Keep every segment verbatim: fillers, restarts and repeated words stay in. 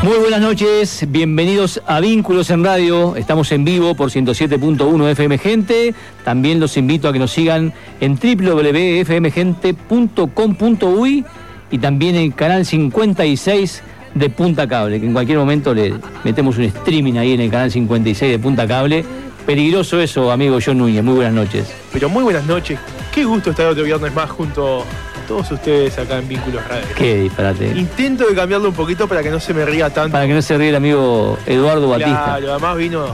Muy buenas noches, bienvenidos a Vínculos en Radio. Estamos en vivo por ciento siete punto uno F M Gente. También los invito a que nos sigan en doble u doble u doble u punto f m gente punto com punto u y y también en el canal cincuenta y seis de Punta Cable, que en cualquier momento le metemos un streaming ahí en el canal cincuenta y seis de Punta Cable. Peligroso eso, amigo John Núñez. Muy buenas noches. Pero muy buenas noches. Qué gusto estar otro viernes más junto a todos ustedes acá en Vínculos Radio. Qué disparate. Intento de cambiarlo un poquito para que no se me ría tanto. Para que no se ríe el amigo Eduardo Batista. Claro, además vino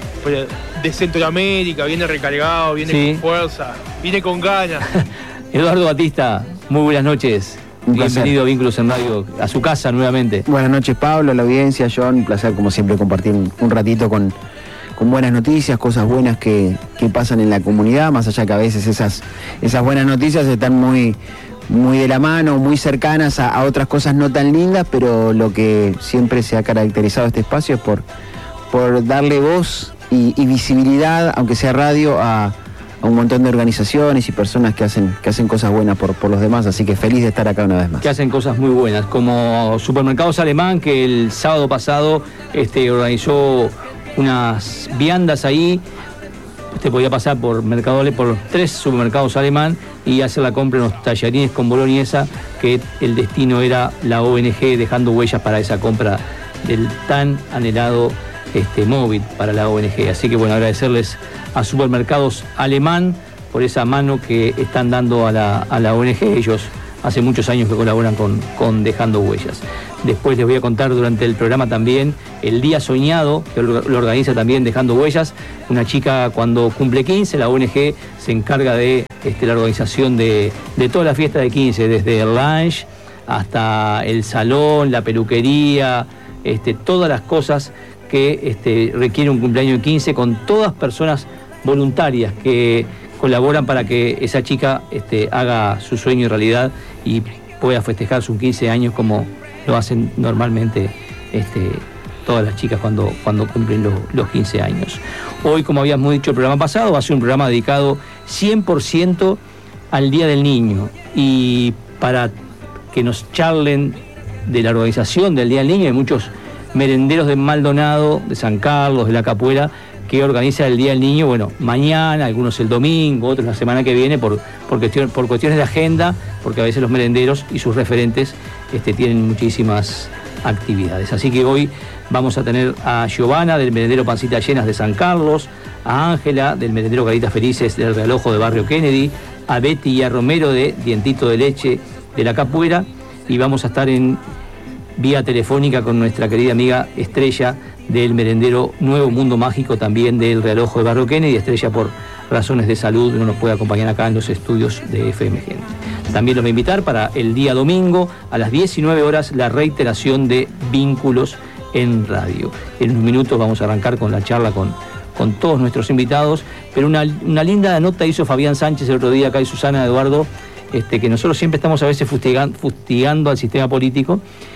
de Centroamérica, viene recargado, viene sí. con fuerza, viene con ganas. Eduardo Batista, muy buenas noches. Un Bienvenido placer. A Vínculos en Radio, a su casa nuevamente. Buenas noches, Pablo, a la audiencia, John. Un placer, como siempre, compartir un, un ratito con, con buenas noticias, cosas buenas que, que pasan en la comunidad, más allá que a veces esas, esas buenas noticias están muy, muy de la mano, muy cercanas a, a otras cosas no tan lindas, pero lo que siempre se ha caracterizado este espacio es por, por darle voz y, y visibilidad, aunque sea radio, a a un montón de organizaciones y personas que hacen que hacen cosas buenas por, por los demás, así que feliz de estar acá una vez más. Que hacen cosas muy buenas, como Supermercados Alemán, que el sábado pasado este, organizó unas viandas ahí. Usted podía pasar por Mercado por tres supermercados Alemán y hacer la compra de unos tallarines con boloñesa, que el destino era la O N G, dejando huellas para esa compra del tan anhelado este, móvil para la O N G. Así que bueno, agradecerles a Supermercados Alemán por esa mano que están dando a la, a la O N G. Ellos hace muchos años que colaboran con, con Dejando Huellas. Después les voy a contar durante el programa también el Día Soñado, que lo, lo organiza también Dejando Huellas. Una chica cuando cumple quince, la O N G se encarga de este, la organización de, de toda la fiesta de quince, desde el lunch hasta el salón, la peluquería, este, todas las cosas que este, requiere un cumpleaños de quince, con todas personas voluntarias que colaboran para que esa chica este, haga su sueño realidad y pueda festejar sus quince años como lo hacen normalmente este, todas las chicas cuando, cuando cumplen los, los quince años. Hoy, como habíamos dicho el programa pasado, va a ser un programa dedicado cien por ciento al Día del Niño, y para que nos charlen de la organización del Día del Niño hay muchos merenderos de Maldonado, de San Carlos, de La Capuera, que organiza el Día del Niño, bueno, mañana, algunos el domingo, otros la semana que viene, por, por, cuestión, por cuestiones de agenda, porque a veces los merenderos y sus referentes este, tienen muchísimas actividades. Así que hoy vamos a tener a Giovanna, del merendero Pancitas Llenas de San Carlos, a Ángela, del merendero Caritas Felices del Realojo de Barrio Kennedy, a Betty y a Romero, de Dientito de Leche de La Capuera, y vamos a estar en vía telefónica con nuestra querida amiga Estrella, del merendero Nuevo Mundo Mágico, también del Realojo de Barrio Kennedy. Estrella, por razones de salud, no nos puede acompañar acá en los estudios de F M Gente. También los voy a invitar para el día domingo a las diecinueve horas la reiteración de Vínculos en Radio. En unos minutos vamos a arrancar con la charla con, con todos nuestros invitados, pero una, una linda nota hizo Fabián Sánchez el otro día acá, y Susana, Eduardo, este, que nosotros siempre estamos a veces fustigando, fustigando al sistema político,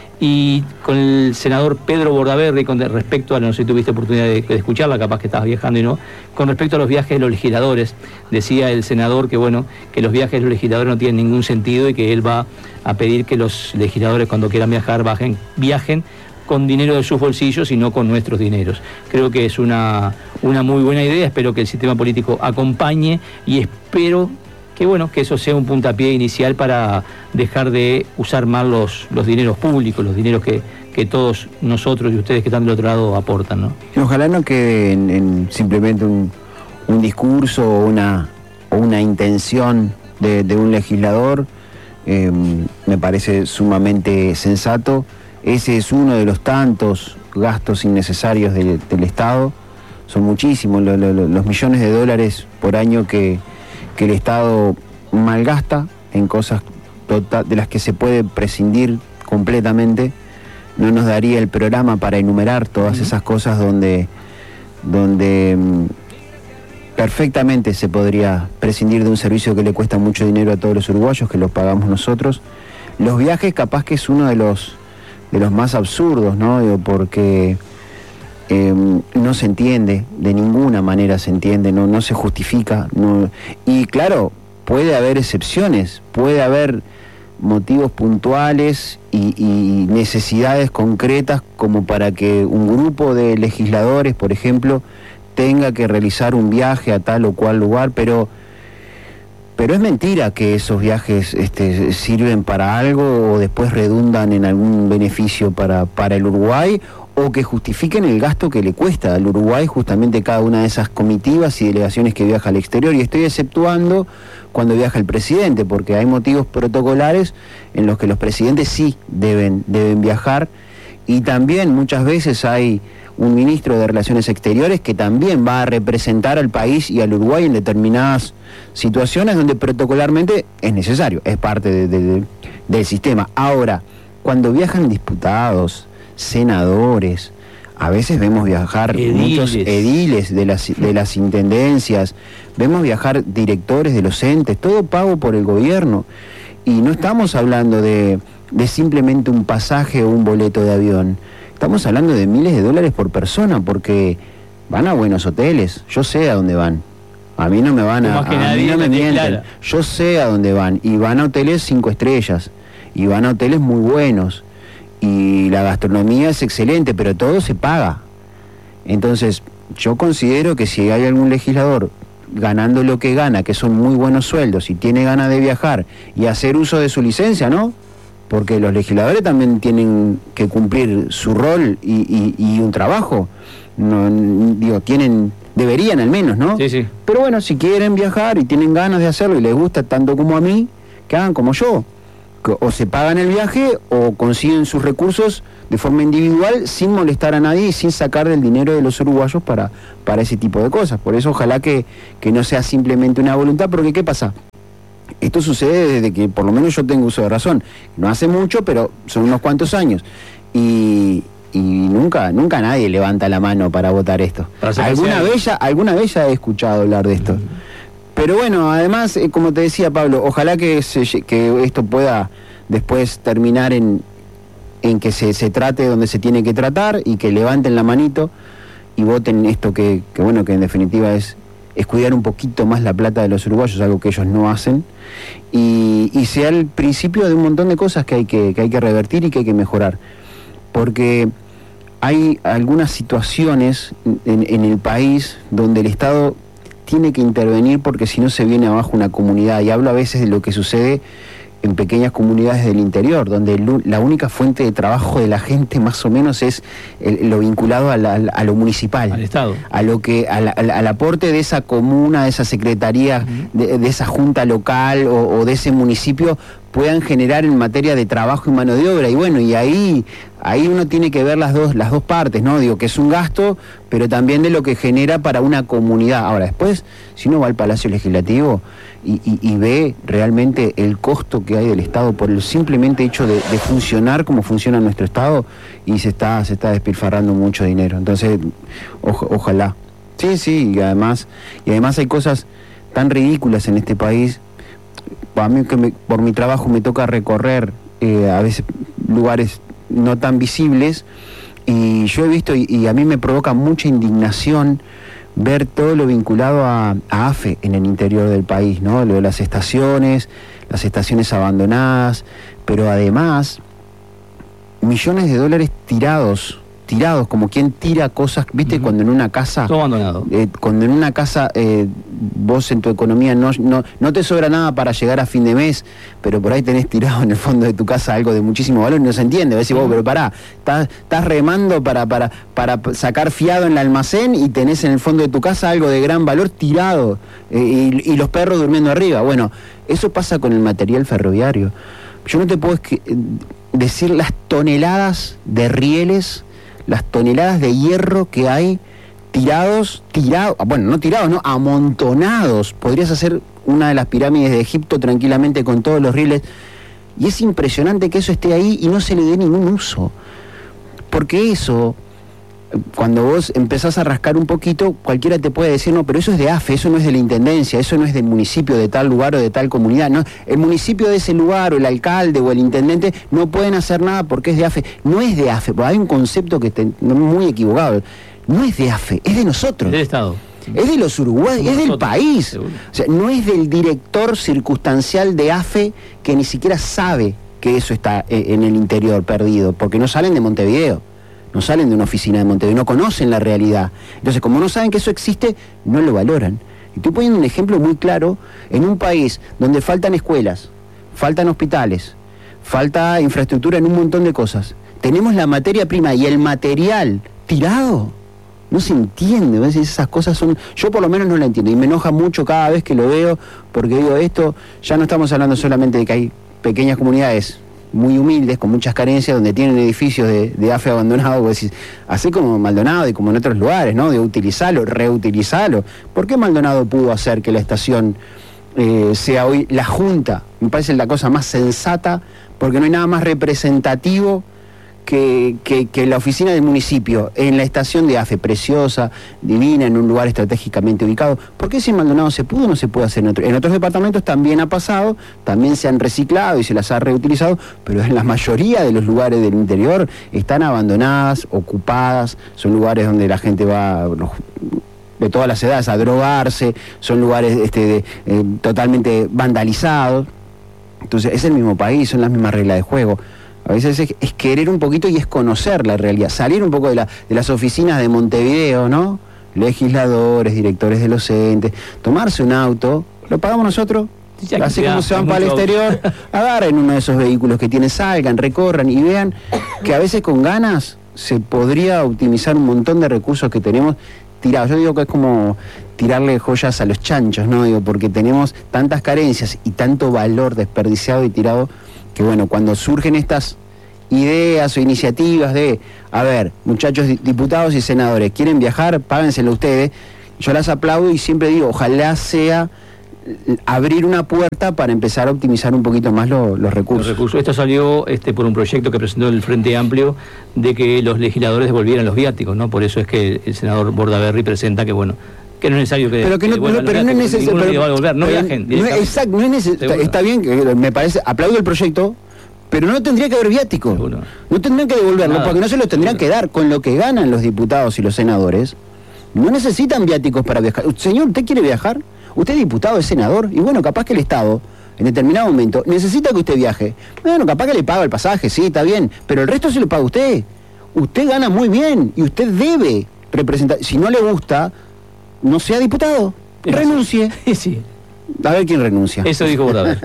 y con el senador Pedro Bordaberry, con respecto a, no sé si tuviste oportunidad de, de escucharla, capaz que estabas viajando y no, con respecto a los viajes de los legisladores. Decía el senador que bueno, que los viajes de los legisladores no tienen ningún sentido, y que él va a pedir que los legisladores, cuando quieran viajar, bajen, viajen con dinero de sus bolsillos y no con nuestros dineros. Creo que es una, una muy buena idea. Espero que el sistema político acompañe, y espero que bueno, que eso sea un puntapié inicial para dejar de usar mal los, los dineros públicos, los dineros que, que todos nosotros y ustedes que están del otro lado aportan, ¿no? Y ojalá no quede en, en simplemente un, un discurso o una, o una intención de, de un legislador. Eh, me parece sumamente sensato. Ese es uno de los tantos gastos innecesarios de, del Estado. Son muchísimos lo, lo, los millones de dólares por año que que el Estado malgasta en cosas total, de las que se puede prescindir completamente. No nos daría el programa para enumerar todas esas cosas donde, donde perfectamente se podría prescindir de un servicio que le cuesta mucho dinero a todos los uruguayos, que lo pagamos nosotros. Los viajes capaz que es uno de los, de los más absurdos, ¿no? Digo, porque Eh, no se entiende, de ninguna manera se entiende, no, no se justifica, no, y claro, puede haber excepciones, puede haber motivos puntuales y, y necesidades concretas como para que un grupo de legisladores, por ejemplo, tenga que realizar un viaje a tal o cual lugar, pero pero es mentira que esos viajes este, sirven para algo o después redundan en algún beneficio para, para el Uruguay, o que justifiquen el gasto que le cuesta al Uruguay justamente cada una de esas comitivas y delegaciones que viaja al exterior. Y estoy exceptuando cuando viaja el presidente, porque hay motivos protocolares en los que los presidentes sí deben, deben viajar, y también muchas veces hay un ministro de Relaciones Exteriores que también va a representar al país y al Uruguay en determinadas situaciones donde protocolarmente es necesario, es parte de, de, de, del sistema. Ahora, cuando viajan diputados, senadores, a veces vemos viajar ediles. muchos ediles de las, de las intendencias, vemos viajar directores de los entes, todo pago por el gobierno, y no estamos hablando de, de simplemente un pasaje o un boleto de avión. Estamos hablando de miles de dólares por persona, porque van a buenos hoteles. Yo sé a dónde van. A mí no me van a... A mí no me mienten. Yo sé a dónde van. Y van a hoteles cinco estrellas. Y van a hoteles muy buenos. Y la gastronomía es excelente, pero todo se paga. Entonces, yo considero que si hay algún legislador ganando lo que gana, que son muy buenos sueldos, y tiene ganas de viajar y hacer uso de su licencia, ¿no? Porque los legisladores también tienen que cumplir su rol y, y, y un trabajo. No, digo, tienen, deberían al menos, ¿no? Sí, sí. Pero bueno, si quieren viajar y tienen ganas de hacerlo y les gusta tanto como a mí, que hagan como yo. Que o se pagan el viaje o consiguen sus recursos de forma individual sin molestar a nadie y sin sacar del dinero de los uruguayos para, para ese tipo de cosas. Por eso ojalá que, que no sea simplemente una voluntad, porque ¿qué pasa? Esto sucede desde que por lo menos yo tengo uso de razón. No hace mucho, pero son unos cuantos años. Y, y nunca nunca nadie levanta la mano para votar esto. Alguna vez, ya, alguna vez ya he escuchado hablar de esto. Mm. Pero bueno, además, eh, como te decía Pablo, ojalá que, se, que esto pueda después terminar en, en que se, se trate donde se tiene que tratar y que levanten la manito y voten esto que, que bueno, que en definitiva es... es cuidar un poquito más la plata de los uruguayos, algo que ellos no hacen, y, y sea el principio de un montón de cosas que hay que, que hay que revertir y que hay que mejorar. Porque hay algunas situaciones en, en el país donde el Estado tiene que intervenir, porque si no se viene abajo una comunidad, y hablo a veces de lo que sucede en pequeñas comunidades del interior, donde el, la única fuente de trabajo de la gente más o menos es el, lo vinculado a, la, a lo municipal, al Estado, a lo que a la, a la, al aporte de esa comuna, de esa secretaría, uh-huh. de, de esa junta local o, o de ese municipio, puedan generar en materia de trabajo y mano de obra. Y bueno, y ahí ahí uno tiene que ver las dos las dos partes, ¿no? Digo, que es un gasto, pero también de lo que genera para una comunidad. Ahora, después, si uno va al Palacio Legislativo y, y, y ve realmente el costo que hay del Estado por el simplemente hecho de, de funcionar como funciona nuestro Estado, y se está se está despilfarrando mucho dinero. Entonces, o, ojalá. Sí, sí, y además, y además hay cosas tan ridículas en este país. A mí que me, por mi trabajo me toca recorrer eh, a veces lugares no tan visibles, y yo he visto, y, y a mí me provoca mucha indignación ver todo lo vinculado a, a AFE en el interior del país, ¿no? Lo de las estaciones, las estaciones abandonadas, pero además millones de dólares tirados, tirados, como quien tira cosas, ¿viste? Uh-huh. Cuando en una casa... Todo abandonado. Eh, cuando en una casa eh, vos en tu economía no, no, no te sobra nada para llegar a fin de mes, pero por ahí tenés tirado en el fondo de tu casa algo de muchísimo valor y no se entiende. A veces uh-huh. vos, pero pará, estás, estás remando para, para, para sacar fiado en el almacén y tenés en el fondo de tu casa algo de gran valor tirado, eh, y, y los perros durmiendo arriba. Bueno, eso pasa con el material ferroviario. Yo no te puedo es- decir las toneladas de rieles, las toneladas de hierro que hay tirados, tirados, bueno, no tirados, no, amontonados. Podrías hacer una de las pirámides de Egipto tranquilamente con todos los rieles, y es impresionante que eso esté ahí y no se le dé ningún uso. Porque eso, cuando vos empezás a rascar un poquito, cualquiera te puede decir, no, pero eso es de AFE, eso no es de la intendencia, eso no es del municipio de tal lugar o de tal comunidad, no, el municipio de ese lugar o el alcalde o el intendente no pueden hacer nada porque es de AFE. No es de AFE, porque hay un concepto que está muy equivocado. No es de AFE, es de nosotros. Del Estado. Es de los uruguayos, es del país. Seguro. O sea, no es del director circunstancial de A F E que ni siquiera sabe que eso está en el interior perdido, porque no salen de Montevideo, no salen de una oficina de Montevideo, no conocen la realidad. Entonces, como no saben que eso existe, no lo valoran. Y estoy poniendo un ejemplo muy claro en un país donde faltan escuelas, faltan hospitales, falta infraestructura en un montón de cosas. Tenemos la materia prima y el material tirado. No se entiende, ¿ves? Esas cosas son... Yo por lo menos no la entiendo y me enoja mucho cada vez que lo veo, porque digo, esto ya no estamos hablando solamente de que hay pequeñas comunidades muy humildes, con muchas carencias, donde tienen edificios de, de A F E abandonados, vos decís, así como Maldonado y como en otros lugares, ¿no? De utilizarlo, reutilizarlo. ¿Por qué Maldonado pudo hacer que la estación eh, sea hoy la Junta? Me parece la cosa más sensata, porque no hay nada más representativo Que, que, que la oficina del municipio en la estación de A F E, preciosa, divina, en un lugar estratégicamente ubicado. ¿Por qué si en Maldonado se pudo, no se puede hacer en otros? En otros departamentos también ha pasado, también se han reciclado y se las ha reutilizado, pero en la mayoría de los lugares del interior están abandonadas, ocupadas, son lugares donde la gente va de todas las edades a drogarse, son lugares este, de, eh, totalmente vandalizados. Entonces es el mismo país, son las mismas reglas de juego. A veces es, es querer un poquito y es conocer la realidad, salir un poco de, la, de las oficinas de Montevideo, ¿no? Legisladores, directores de los entes, tomarse un auto, lo pagamos nosotros, ya así como se van para el exterior, agarren uno de esos vehículos que tienen, salgan, recorran y vean que a veces con ganas se podría optimizar un montón de recursos que tenemos tirados. Yo digo que es como tirarle joyas a los chanchos, ¿no? Digo, porque tenemos tantas carencias y tanto valor desperdiciado y tirado, que bueno, cuando surgen estas ideas o iniciativas de, a ver, muchachos diputados y senadores, ¿quieren viajar? Páguenselo ustedes. Yo las aplaudo y siempre digo, ojalá sea abrir una puerta para empezar a optimizar un poquito más lo, los recursos. Los recursos. Esto salió este, por un proyecto que presentó el Frente Amplio de que los legisladores devolvieran los viáticos, ¿no? Por eso es que el senador Bordaberry presenta que, bueno, que no es necesario que... Pero que no, no, pero no es necesario... No, no viajen. No, exacto, no es necesario. Está, está bien, me parece, aplaudo el proyecto, pero no tendría que haber viáticos. Seguro. No tendrían que devolverlo, nada, porque no se los tendrían seguro. que dar. Con lo que ganan los diputados y los senadores, no necesitan viáticos para viajar. Señor, ¿usted quiere viajar? Usted es diputado, es senador, y bueno, capaz que el Estado, en determinado momento, necesita que usted viaje. Bueno, capaz que le paga el pasaje, sí, está bien, pero el resto se lo paga usted. Usted gana muy bien y usted debe representar. Si no le gusta, no sea diputado, renuncie. Sí. A ver quién renuncia. Eso dijo Bordaberry.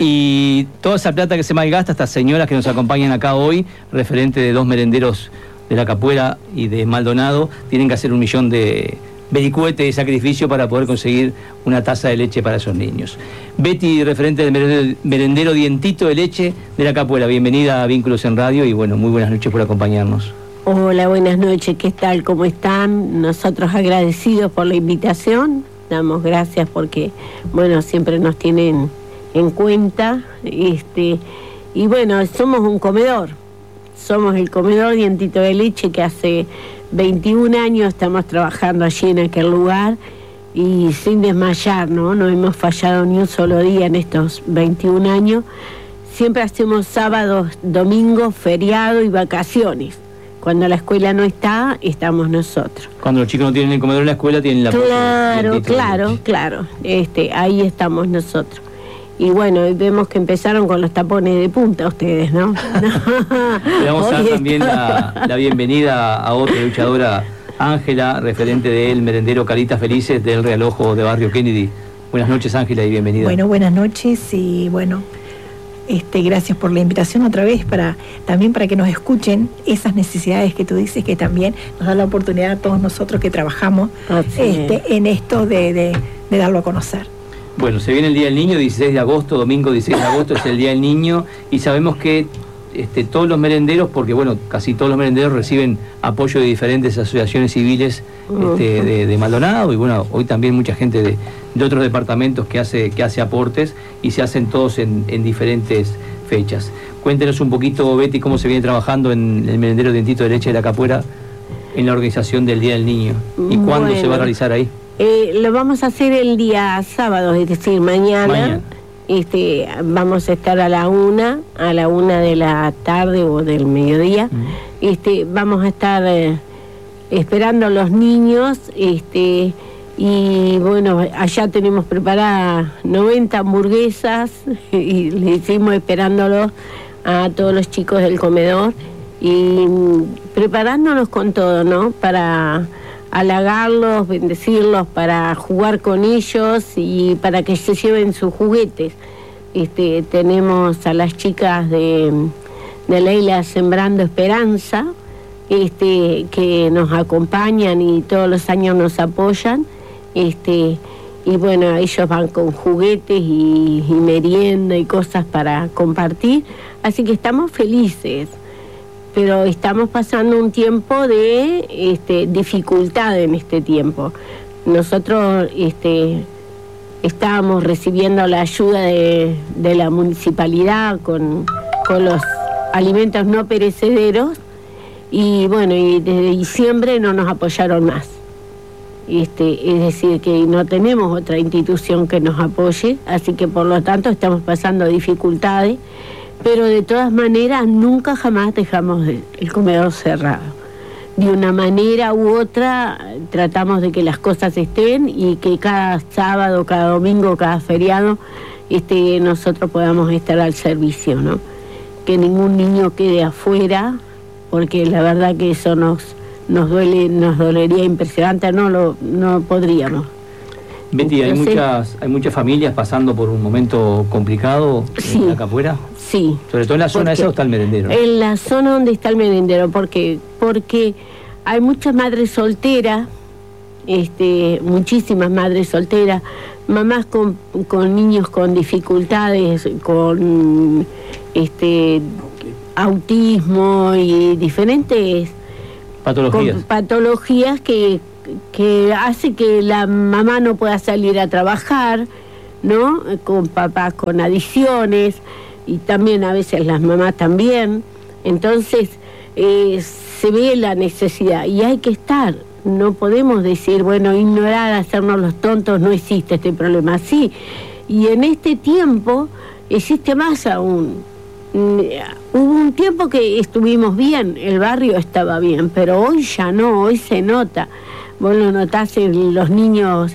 Y toda esa plata que se malgasta, estas señoras que nos acompañan acá hoy, referente de dos merenderos de La Capuera y de Maldonado, tienen que hacer un millón de vericuetes de sacrificio para poder conseguir una taza de leche para esos niños. Betty, referente del merendero, merendero Dientito de Leche de La Capuera, bienvenida a Vínculos en Radio y bueno, muy buenas noches por acompañarnos. Hola, buenas noches, ¿qué tal? ¿Cómo están? Nosotros agradecidos por la invitación, damos gracias porque, bueno, siempre nos tienen en cuenta, este, y bueno, somos un comedor, somos el comedor Dientito de Leche que hace veintiún años estamos trabajando allí en aquel lugar y sin desmayar, ¿no? No hemos fallado ni un solo día en estos veintiún años, siempre hacemos sábados, domingos, feriado y vacaciones. Cuando la escuela no está, estamos nosotros. Cuando los chicos no tienen el comedor en la escuela, tienen la... Claro, claro, claro. Este, ahí estamos nosotros. Y bueno, vemos que empezaron con los tapones de punta ustedes, ¿no? Le vamos a dar también la, la bienvenida a otra luchadora, Ángela, referente del merendero Caritas Felices del Realojo de Barrio Kennedy. Buenas noches, Ángela, y bienvenida. Bueno, buenas noches y bueno... Este, gracias por la invitación otra vez, para también para que nos escuchen esas necesidades que tú dices, que también nos da la oportunidad a todos nosotros que trabajamos este, en esto de, de, de darlo a conocer. Bueno, se viene el Día del Niño, dieciséis de agosto, domingo dieciséis de agosto es el Día del Niño, y sabemos que este, todos los merenderos, porque bueno, casi todos los merenderos reciben apoyo de diferentes asociaciones civiles este, de, de Maldonado, y bueno, hoy también mucha gente de, de otros departamentos que hace, que hace aportes, y se hacen todos en, en diferentes fechas. Cuéntenos un poquito, Betty, cómo se viene trabajando en el merendero Dientito de Leche de La Capuera en la organización del Día del Niño, y cuándo bueno, se va a realizar ahí. Eh, lo vamos a hacer el día sábado, es decir, mañana. Mañana. Este, vamos a estar a la una, a la una de la tarde o del mediodía. Mm. Este, vamos a estar eh, esperando a los niños, este, Y bueno, allá tenemos preparadas noventa hamburguesas y le hicimos esperándolos a todos los chicos del comedor y preparándonos con todo, ¿no? Para halagarlos, bendecirlos, para jugar con ellos y para que se lleven sus juguetes. Este, tenemos a las chicas de, de Leila Sembrando Esperanza, este, que nos acompañan y todos los años nos apoyan. Este, y bueno, ellos van con juguetes y, y merienda y cosas para compartir, así que estamos felices, pero estamos pasando un tiempo de este, dificultad en este tiempo. Nosotros este, estábamos recibiendo la ayuda de, de la municipalidad con, con los alimentos no perecederos y bueno, y desde diciembre no nos apoyaron más. Este, es decir, que no tenemos otra institución que nos apoye, así que por lo tanto estamos pasando dificultades, pero de todas maneras nunca jamás dejamos el comedor cerrado. De una manera u otra tratamos de que las cosas estén y que cada sábado, cada domingo, cada feriado este, nosotros podamos estar al servicio, ¿no? Que ningún niño quede afuera, porque la verdad que eso nos... nos duele, nos dolería impresionante, no lo no podríamos. Betty, ¿hay Entonces, muchas hay muchas familias pasando por un momento complicado sí, acá afuera? Sí. Sobre todo en la zona esa, ¿o está el merendero? En la zona donde está el merendero, porque porque hay muchas madres solteras, este, muchísimas madres solteras, mamás con, con niños con dificultades, con este autismo y diferentes patologías, con patologías que, que hace que la mamá no pueda salir a trabajar, ¿no? Con papás con adicciones y también a veces las mamás también. Entonces eh, se ve la necesidad y hay que estar. No podemos decir, bueno, ignorar, hacernos los tontos, no existe este problema. Sí, y en este tiempo existe más aún. Hubo un tiempo que estuvimos bien, el barrio estaba bien, pero hoy ya no, hoy se nota. Vos lo notás en los niños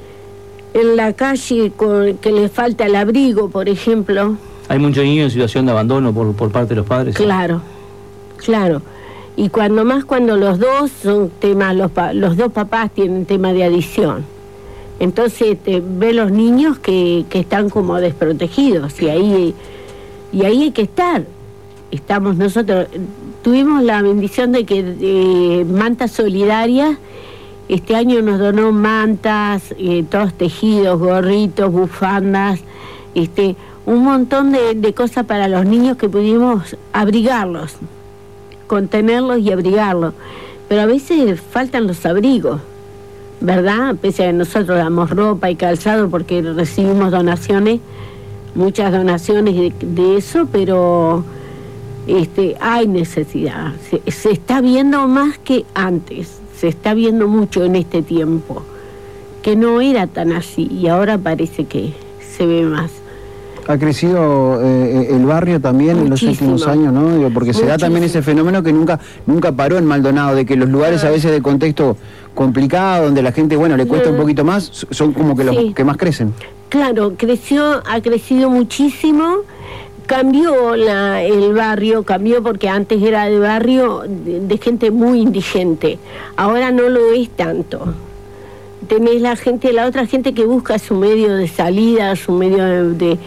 en la calle con, que les falta el abrigo, por ejemplo. Hay muchos niños en situación de abandono por, por parte de los padres. Claro, claro. Y cuando más cuando los dos son temas, los, los dos papás tienen tema de adicción. Entonces te ve los niños que, que están como desprotegidos y ahí... Y ahí hay que estar. Estamos nosotros, tuvimos la bendición de que eh, Mantas Solidarias este año nos donó mantas, eh, todos tejidos, gorritos, bufandas, este, un montón de, de cosas para los niños que pudimos abrigarlos, contenerlos y abrigarlos. Pero a veces faltan los abrigos, ¿verdad? Pese a que nosotros damos ropa y calzado porque recibimos donaciones, muchas donaciones de, de eso, pero este, hay necesidad. Se, se está viendo más que antes, se está viendo mucho en este tiempo, que no era tan así y ahora parece que se ve más. Ha crecido eh, el barrio también muchísimo en los últimos años, ¿no? Digo, porque muchísimo. Se da también ese fenómeno que nunca nunca paró en Maldonado, de que los lugares a veces de contexto complicado, donde la gente, bueno, le cuesta un poquito más, son como que los sí. que más crecen. Claro, creció, ha crecido muchísimo, cambió la, el barrio, cambió porque antes era de barrio de, de gente muy indigente, ahora no lo es tanto. Tenés la gente, la otra gente que busca su medio de salida, su medio de, de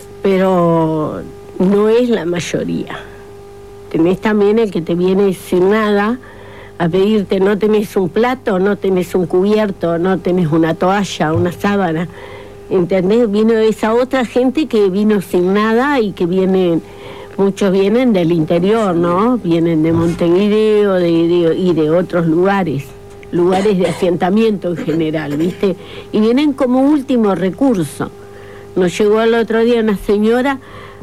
pero no es la mayoría. Tenés también el que te viene sin nada a pedirte, no tenés un plato, no tenés un cubierto, no tenés una toalla, una sábana. ¿Entendés? Vino esa otra gente que vino sin nada y que vienen, muchos vienen del interior, ¿no? Vienen de Montevideo de, de, y de otros lugares, lugares de asentamiento en general, ¿viste? Y vienen como último recurso. Nos llegó el otro día una señora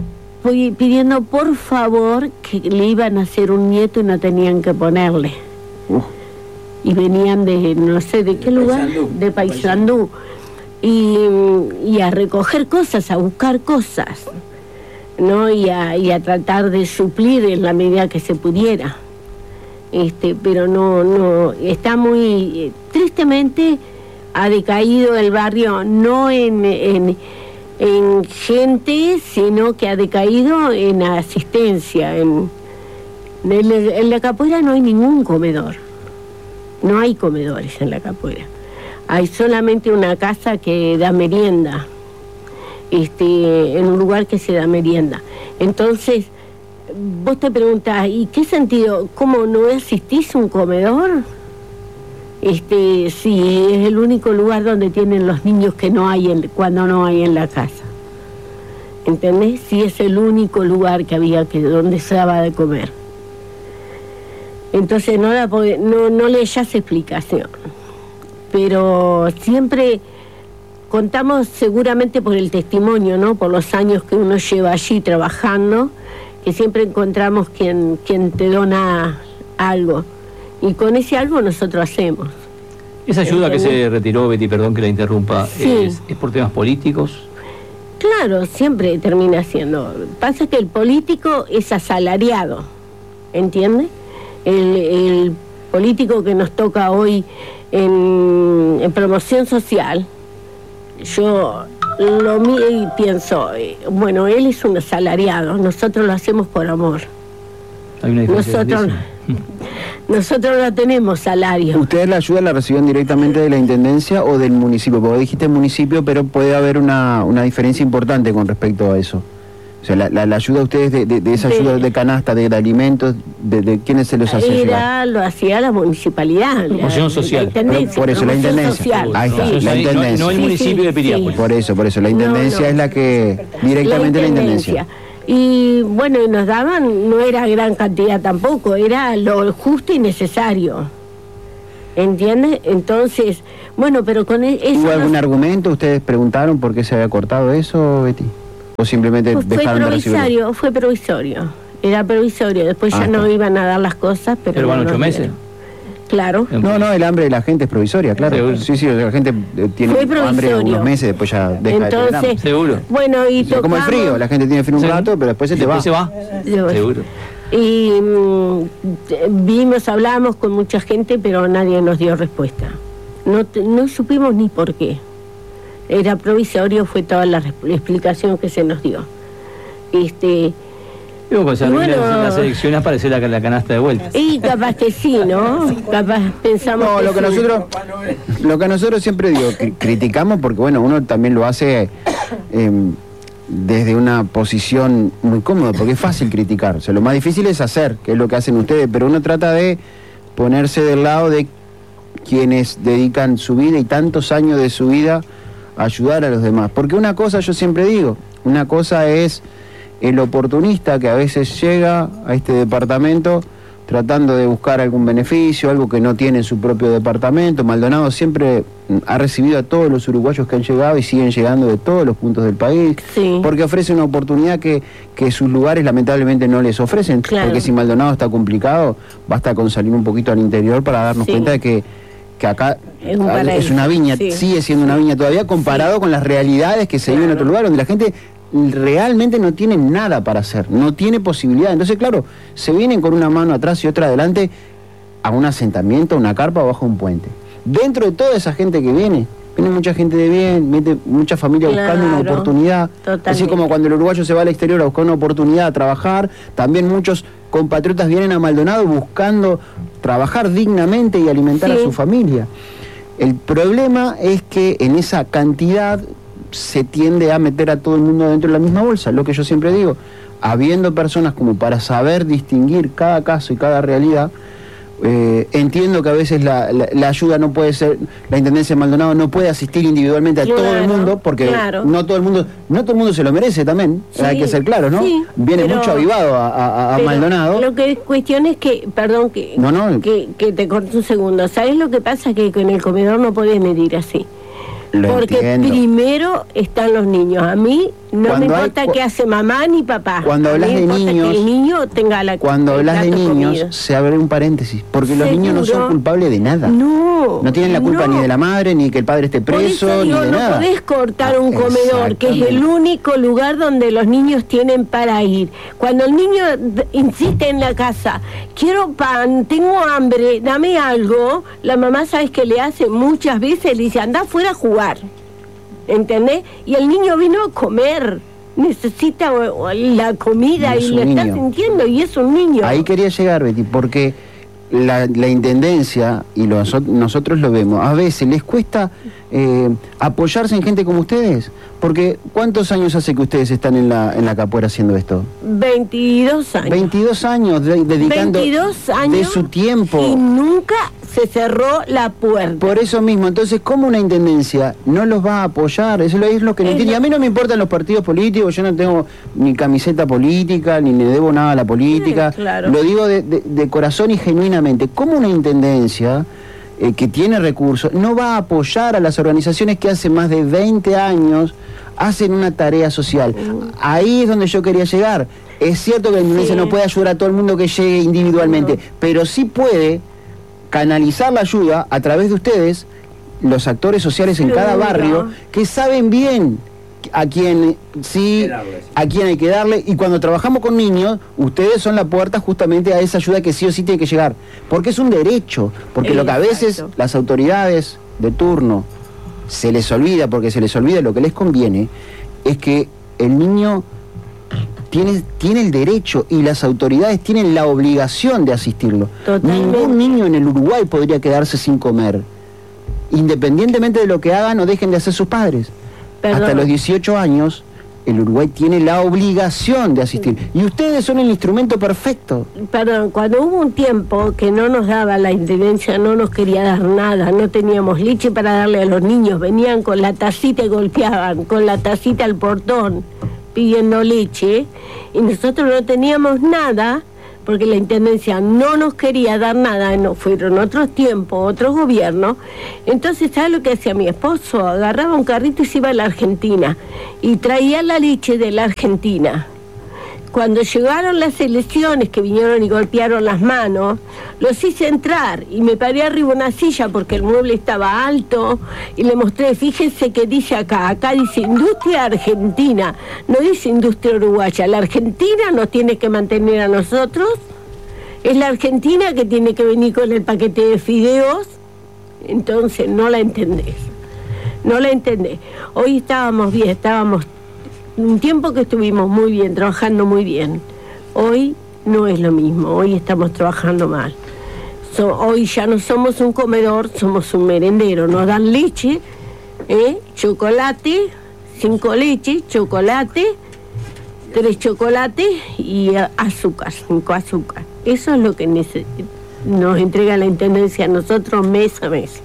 pidiendo por favor que le iban a hacer un nieto y no tenían que ponerle. Uh. Y venían de, no sé de qué lugar, de Paysandú. Y, y a recoger cosas, a buscar cosas, ¿no? Y a, y a tratar de suplir en la medida que se pudiera. Este, pero no, no, está muy, tristemente, ha decaído el barrio no en, en, en gente, sino que ha decaído en asistencia. En, en, en la Capoeira no hay ningún comedor, no hay comedores en la Capoeira. Hay solamente una casa que da merienda, este, en un lugar que se da merienda. Entonces, vos te preguntás, ¿y qué sentido? ¿Cómo no asistís a un comedor? Este, sí, es el único lugar donde tienen los niños que no hay en, cuando no hay en la casa. ¿Entendés? Sí, es el único lugar que había que donde se daba de comer. Entonces no, la, no, no le hayas explicación. Pero siempre contamos, seguramente por el testimonio, ¿no? Por los años que uno lleva allí trabajando, que siempre encontramos quien, quien te dona algo. Y con ese algo nosotros hacemos. ¿Esa ayuda que se retiró, Betty, perdón que la interrumpa, sí. es, es por temas políticos? Claro, siempre termina siendo. Pasa que el político es asalariado, ¿entiende? El, el político que nos toca hoy en, en promoción social, yo lo miro y pienso, bueno, él es un asalariado, nosotros lo hacemos por amor. Hay una diferencia. Nosotros, nosotros no tenemos salario. ¿Ustedes la ayuda la reciben directamente de la Intendencia o del municipio? Porque dijiste municipio, pero puede haber una, una diferencia importante con respecto a eso. O sea, la, la, la ayuda a ustedes de, de, de esa de, ayuda de canasta, de, de alimentos, de, de quiénes se los hace era, llegar? Lo hacía la municipalidad. Promoción social. Pero por eso la Intendencia. Social. Ahí está, Sí. la Intendencia. No, no el municipio sí, sí, de Piriápolis. Sí. Por eso, por eso. La Intendencia no, no. es la que directamente la Intendencia. La Intendencia. Y bueno, nos daban, no era gran cantidad tampoco, era lo justo y necesario. ¿Entiendes? Entonces, bueno, pero con eso... ¿Hubo algún no... argumento? ¿Ustedes preguntaron por qué se había cortado eso, Betty? ¿O simplemente fue dejaron de recibirlo? Provisorio, fue provisorio. Era provisorio. Después ah, ya no iban a dar las cosas, pero... Pero van ocho meses. Claro. No, no, el hambre de la gente es provisoria, claro. Seguro. Sí, sí, la gente tiene hambre unos meses, después ya deja Entonces, de tener. Seguro. Bueno, y o sea, como el frío, la gente tiene frío un sí. rato, pero después se te después va. se va. Seguro. Y mm, vimos, hablamos con mucha gente, pero nadie nos dio respuesta. No, no supimos ni por qué. Era provisorio, fue toda la explicación que se nos dio. Este... Digo, pues bueno, las elecciones aparece la, la canasta de vuelta. Y capaz que sí, ¿no? Capaz pensamos no, que lo que sí. nosotros lo que nosotros siempre digo, cri criticamos porque bueno, uno también lo hace eh, desde una posición muy cómoda, porque es fácil criticar. O sea, lo más difícil es hacer, que es lo que hacen ustedes, pero uno trata de ponerse del lado de quienes dedican su vida y tantos años de su vida a ayudar a los demás. Porque una cosa yo siempre digo, una cosa es el oportunista que a veces llega a este departamento tratando de buscar algún beneficio, algo que no tiene en su propio departamento. Maldonado siempre ha recibido a todos los uruguayos que han llegado y siguen llegando de todos los puntos del país, sí. porque ofrece una oportunidad que, que sus lugares lamentablemente no les ofrecen, claro. Porque si Maldonado está complicado, basta con salir un poquito al interior para darnos sí. cuenta de que, que acá es, un es una viña, sí. sigue siendo una viña todavía comparado sí. con las realidades que se claro. viven en otro lugar, donde la gente realmente no tiene nada para hacer, no tiene posibilidad. Entonces, claro, se vienen con una mano atrás y otra adelante a un asentamiento, a una carpa o bajo un puente. Dentro de toda esa gente que viene, viene mucha gente de bien, viene mucha familia claro, buscando una oportunidad. Totalmente. Así como cuando el uruguayo se va al exterior a buscar una oportunidad a trabajar, también muchos compatriotas vienen a Maldonado buscando trabajar dignamente y alimentar sí. a su familia. El problema es que en esa cantidad se tiende a meter a todo el mundo dentro de la misma bolsa, lo que yo siempre digo, habiendo personas como para saber distinguir cada caso y cada realidad, eh, entiendo que a veces la, la, la ayuda no puede ser, la Intendencia de Maldonado no puede asistir individualmente a claro, todo el mundo, porque claro. no todo el mundo, no todo el mundo se lo merece también, sí, hay que ser claro, ¿no? Sí, Viene pero, mucho avivado a, a, a Maldonado. Lo que es cuestión es que, perdón, que, no, no, que, que te corto un segundo, ¿sabes lo que pasa? Que con el comedor no podés medir así. Lo Porque entiendo. Primero están los niños. A mí No cuando me importa hay, qué hace mamá ni papá. Cuando hablas de niños, que el niño tenga la cuando hablas de niños, comido. se abre un paréntesis, porque ¿Seguro? Los niños no son culpables de nada. No. No tienen la culpa no. ni de la madre, ni que el padre esté preso, Por eso digo, ni de no nada. podés cortar Ah, un comedor, que es el único lugar donde los niños tienen para ir. Cuando el niño d- insiste en la casa, quiero pan, tengo hambre, dame algo, la mamá, ¿sabes qué le hace? Muchas veces le dice, anda afuera a jugar. ¿Entendés? Y el niño vino a comer, necesita o, o, la comida Y y, es lo un está niño. sintiendo y es un niño. Ahí quería llegar, Betty, porque la, la intendencia, y lo- nosotros lo vemos, a veces les cuesta eh, apoyarse en gente como ustedes. Porque ¿cuántos años hace que ustedes están en la, en la capoeira haciendo esto? veintidós años. veintidós años de- dedicando veintidós años de su tiempo. Y nunca se cerró la puerta. Por eso mismo, entonces, ¿cómo una intendencia no los va a apoyar? Eso es lo que no Es entiendo. Y a mí no me importan los partidos políticos, yo no tengo ni camiseta política, ni le debo nada a la política. Sí, claro. Lo digo de, de- de corazón y genuinamente. ¿Cómo una intendencia eh, que tiene recursos no va a apoyar a las organizaciones que hace más de veinte años hacen una tarea social? Ahí es donde yo quería llegar. Es cierto que la intendencia Sí. no puede ayudar a todo el mundo que llegue individualmente, No. pero sí puede canalizar la ayuda a través de ustedes, los actores sociales en cada Seguro. barrio, que saben bien a quién sí, a quién hay que darle, y cuando trabajamos con niños, ustedes son la puerta justamente a esa ayuda que sí o sí tiene que llegar, porque es un derecho, porque lo que a veces Exacto. las autoridades de turno se les olvida, porque se les olvida lo que les conviene, es que el niño tiene, tiene el derecho y las autoridades tienen la obligación de asistirlo. Totalmente. Ningún niño en el Uruguay podría quedarse sin comer, independientemente de lo que hagan o dejen de hacer sus padres. Perdón. Hasta los dieciocho años, el Uruguay tiene la obligación de asistir. Y ustedes son el instrumento perfecto. Perdón, cuando hubo un tiempo que no nos daba la intendencia, no nos quería dar nada, no teníamos leche para darle a los niños, venían con la tacita y golpeaban, con la tacita al portón, pidiendo leche, y nosotros no teníamos nada, porque la intendencia no nos quería dar nada, no fueron otros tiempos, otros gobiernos. Entonces, ¿sabes lo que hacía mi esposo? Agarraba un carrito y se iba a la Argentina, y traía la leche de la Argentina. Cuando llegaron las elecciones, que vinieron y golpearon las manos, los hice entrar y me paré arriba de una silla porque el mueble estaba alto y le mostré, fíjense que dice acá, acá dice industria argentina, no dice industria uruguaya. La Argentina nos tiene que mantener a nosotros, es la Argentina que tiene que venir con el paquete de fideos, entonces no la entendés, no la entendés. Hoy estábamos bien, estábamos un tiempo que estuvimos muy bien, trabajando muy bien. Hoy no es lo mismo, hoy estamos trabajando mal. So, hoy ya no somos un comedor, somos un merendero. Nos dan leche, ¿eh? chocolate, cinco leches, chocolate, tres chocolates y a- azúcar, cinco azúcar. Eso es lo que nece- nos entrega la intendencia a nosotros mes a mes.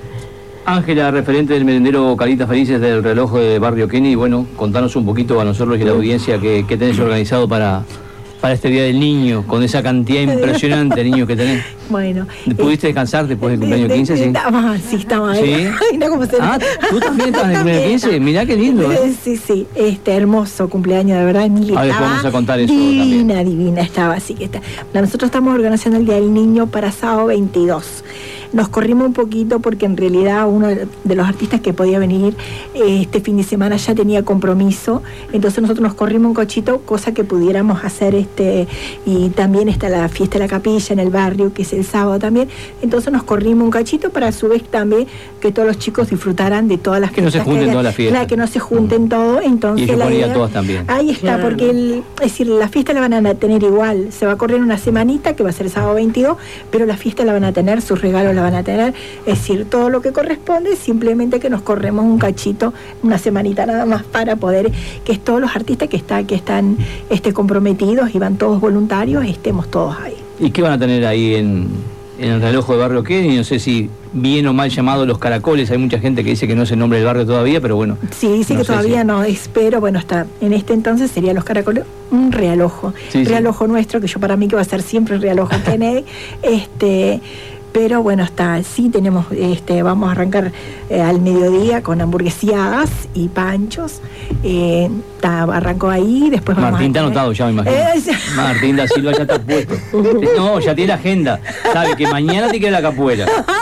Ángela, referente del merendero Caritas Felices del reloj de Barrio Kennedy, bueno, contanos un poquito a nosotros y a la audiencia que, que tenés organizado para, para este Día del Niño, con esa cantidad impresionante de niños que tenés. Bueno. ¿Pudiste descansar después del cumpleaños quince? Sí. Estaba, sí, estaba ahí. ¿Sí? Ay, no, como se- Ah, ¿tú también estabas en el cumpleaños quince? Mirá qué lindo, ¿eh? Sí, sí, este hermoso cumpleaños, de verdad. Mili A ver, estaba vamos a contar eso divina, también. divina estaba, así que está. Bueno, nosotros estamos organizando el Día del Niño para sábado veintidós. Nos corrimos un poquito porque en realidad uno de los artistas que podía venir eh, este fin de semana ya tenía compromiso, entonces nosotros nos corrimos un cochito, cosa que pudiéramos hacer, este y también está la fiesta de la capilla en el barrio, que es el sábado también, entonces nos corrimos un cachito para a su vez también que todos los chicos disfrutaran de todas las Que no se fiestas junten hayan. todas las fiestas. Claro, que no se junten todo, entonces Y ellos la por ir a idea- todas también. Ahí está, Claro. porque el, es decir, la fiesta la van a tener igual, se va a correr una semanita que va a ser el sábado veintidós, pero la fiesta la van a tener, sus regalos la van a tener, es decir, todo lo que corresponde, simplemente que nos corremos un cachito, una semanita nada más para poder, que es todos los artistas que, está, que están este, comprometidos y van todos voluntarios, estemos todos ahí. ¿Y qué van a tener ahí en, en el reloj de Barrio Kennedy? No sé si bien o mal llamado Los Caracoles, hay mucha gente que dice que no es el nombre del barrio todavía, pero bueno. Sí, dice no que sé todavía si- no es, pero bueno, está, en este entonces sería Los Caracoles, un realojo, Sí, sí. realojo nuestro, que yo para mí que va a ser siempre realojo Kennedy, este... pero bueno, está, sí tenemos, este, vamos a arrancar eh, al mediodía con hamburguesiadas y panchos, eh, está, arrancó ahí, después vamos Martín a... te ha anotado ya, me imagino. Eh, ya. Martín da Silva ya está puesto. No, ya tiene la agenda. Sabe que mañana te queda la capuera.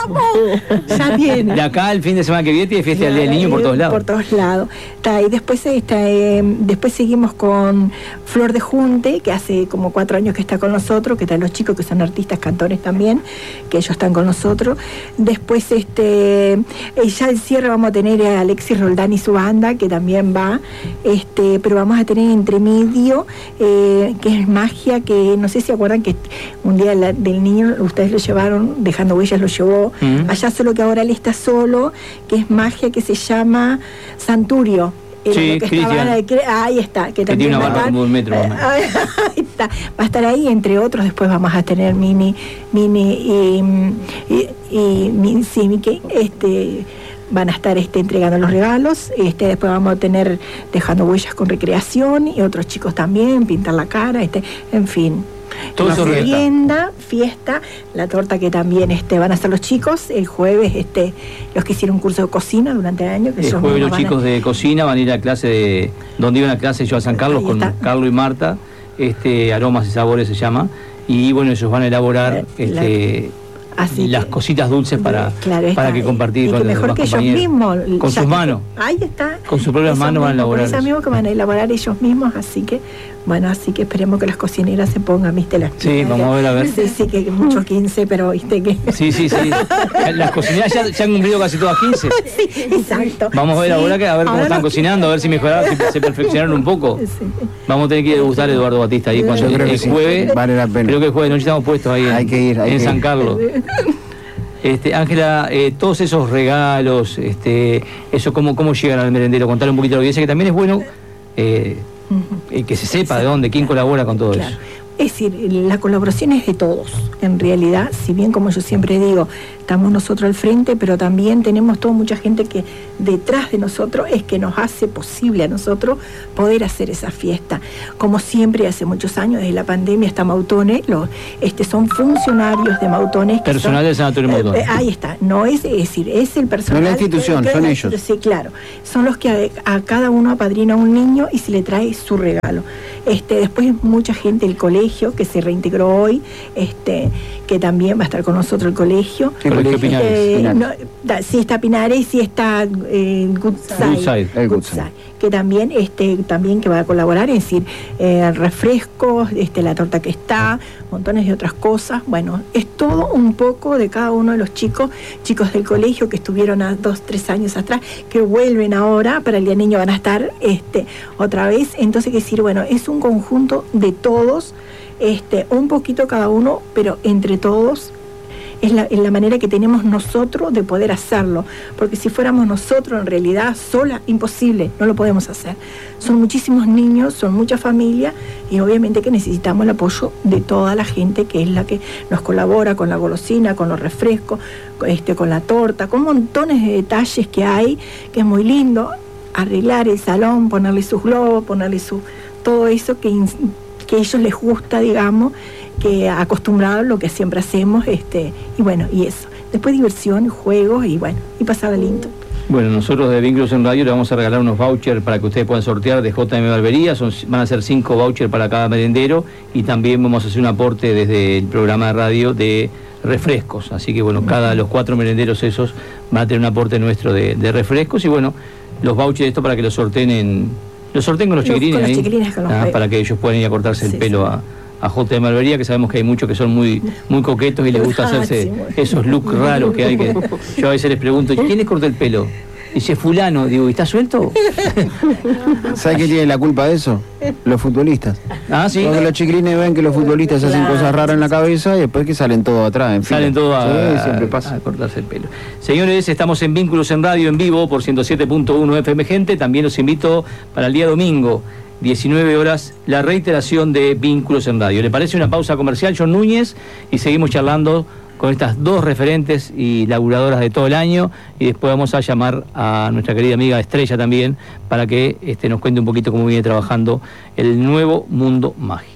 Ya tiene. De acá el fin de semana que viene tiene fiesta del Día del Niño por todos lados. Por todos lados. Está, y después, está, eh, después seguimos con Flor de Junte, que hace como cuatro años que está con nosotros, que están los chicos que son artistas, cantores también, que ellos están con nosotros. Después, este, eh, ya el cierre vamos a tener a Alexis Roldán y su banda, que también va, este, pero vamos a tener entre medio, eh, que es magia, que no sé si acuerdan que un día la, del niño ustedes lo llevaron, Dejando Huellas lo llevó uh-huh. allá, solo que ahora él está solo, que es magia, que se llama Santurio. Sí, que estaba, ahí está, que, que también tiene una barra como un metro. Ahí está, va a estar ahí, entre otros. Después vamos a tener Mini, Mini y, y, y, y sí, que este van a estar este, entregando los regalos. Este, después vamos a tener Dejando Huellas con recreación y otros chicos también, pintar la cara, este, en fin. Todo eso merienda, fiesta, la torta que también este, van a hacer los chicos el jueves, este, los que hicieron un curso de cocina durante el año. Que el jueves los chicos a... de cocina van a ir a clase de, donde iban a clase yo a San Carlos con Carlos y Marta, este, Aromas y Sabores se llama, y bueno, ellos van a elaborar la, este, Así las que, cositas dulces para, claro, para que compartir y con que mejor los que compañeros. Ellos mismos, con sus manos. Ahí está. Con sus propias manos van a elaborar. Esos mismos que van a elaborar ellos mismos, así que, bueno, así que esperemos que las cocineras se pongan, viste, las Sí, vamos a ver, a ver. Sí, sí, que muchos quince, pero viste que... Sí, sí, sí. Las cocineras ya, ya han cumplido casi todas quince. Sí, exacto. Vamos a ver sí. ahora, que, a ver cómo ahora están cocinando, a ver si mejoraron, si se perfeccionaron un poco. Sí. Vamos a tener que ir a degustar a Eduardo Batista ahí cuando Yo creo el que jueves. Sí. Vale la pena. Creo que el jueves noche estamos puestos ahí en, hay que ir, hay en que San ir. Carlos. Este, Ángela, eh, todos esos regalos, este, eso cómo, cómo llegan al merendero, contar un poquito a la audiencia, que también es bueno eh, uh-huh. que se sepa de dónde, quién colabora con todo claro. eso. Es decir, la colaboración es de todos, en realidad, si bien como yo siempre digo, estamos nosotros al frente, pero también tenemos toda mucha gente que detrás de nosotros es que nos hace posible a nosotros poder hacer esa fiesta. Como siempre, hace muchos años, desde la pandemia, está Mautones, los, este, son funcionarios de Mautones. Personal son, del Sanatorio Mautones. Eh, ahí está, no es, es decir, es el personal. No es la institución, que, que, son que, ellos. Sí, claro, son los que a, a cada uno apadrina un niño y se le trae su regalo. Este, después mucha gente del colegio que se reintegró hoy, este, que también va a estar con nosotros el colegio. ¿Qué colegio? Pinares. Eh, Pinares. No, da, sí está Pinares y sí está eh, Goodside, Goodside, el Goodside, Goodside. que también, este, también que va a colaborar, es decir, eh, refrescos, este, la torta que está, montones de otras cosas. Bueno, es todo un poco de cada uno de los chicos, chicos del colegio que estuvieron a dos, tres años atrás, que vuelven ahora, para el Día del Niño van a estar este, otra vez. Entonces, que decir, bueno, es un conjunto de todos, este, un poquito cada uno, pero entre todos. Es la, es la manera que tenemos nosotros de poder hacerlo, porque si fuéramos nosotros en realidad sola, imposible, no lo podemos hacer. Son muchísimos niños, son mucha familia y obviamente que necesitamos el apoyo de toda la gente que es la que nos colabora con la golosina, con los refrescos, este, con la torta, con montones de detalles que hay, que es muy lindo, arreglar el salón, ponerle sus globos, ponerle su todo eso que, que a ellos les gusta, digamos, que acostumbrado a lo que siempre hacemos, este, y bueno, y eso. Después diversión, juegos y bueno, y pasar lindo. Bueno, nosotros de Vínculos en Radio le vamos a regalar unos vouchers para que ustedes puedan sortear de J M Barbería, son, van a ser cinco vouchers para cada merendero y también vamos a hacer un aporte desde el programa de radio de refrescos, así que bueno, cada los cuatro merenderos esos van a tener un aporte nuestro de, de refrescos y bueno, los vouchers de esto para que los sorteen en, los sorteen con los, los chiquilines, con los ahí, chiquilines con los ah, para que ellos puedan ir a cortarse sí, el pelo sí. a a J M Barbería, que sabemos que hay muchos que son muy muy coquetos y les gusta hacerse esos looks raros que hay, que yo a veces les pregunto, ¿quién les cortó el pelo? Dice fulano, digo, ¿y está suelto? ¿Sabes quién tiene la culpa de eso? Los futbolistas. Ah, sí. Porque los chiquilines ven que los futbolistas hacen claro, cosas raras en la cabeza y después que salen todos atrás. En fin. Salen todos a, sí, siempre pasa. a cortarse el pelo. Señores, estamos en Vínculos en Radio en vivo por ciento siete punto uno F M Gente. También los invito para el día domingo, diecinueve horas, la reiteración de Vínculos en Radio. ¿Le parece una pausa comercial, John Núñez? Y seguimos charlando con estas dos referentes y laburadoras de todo el año, y después vamos a llamar a nuestra querida amiga Estrella también para que este, nos cuente un poquito cómo viene trabajando el nuevo mundo mágico.